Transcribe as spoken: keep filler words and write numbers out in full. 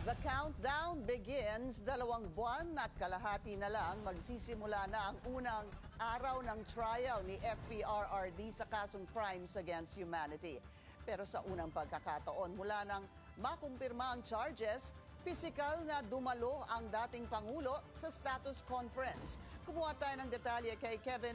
The countdown begins. Dalawang buwan at kalahati na lang magsisimula na ang unang araw ng trial ni F B R R D sa kasong Crimes Against Humanity. Pero sa unang pagkakataon, mula nang makumpirma ang charges, pisikal na dumalo ang dating Pangulo sa status conference. Kumuha tayo ng detalye kay Kevin